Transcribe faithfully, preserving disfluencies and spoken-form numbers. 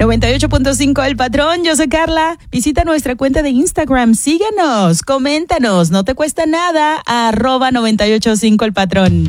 noventa y ocho punto cinco El Patrón, yo soy Carla. Visita nuestra cuenta de Instagram, síguenos, coméntanos, no te cuesta nada, arroba noventa y ocho punto cinco El Patrón.